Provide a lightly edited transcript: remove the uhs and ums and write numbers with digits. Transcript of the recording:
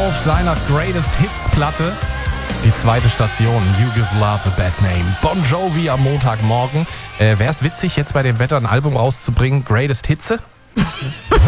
auf seiner Greatest Hits Platte. Die zweite Station, You Give Love a Bad Name. Bon Jovi am Montagmorgen. Wäre es witzig, jetzt bei dem Wetter ein Album rauszubringen, Greatest Hitze?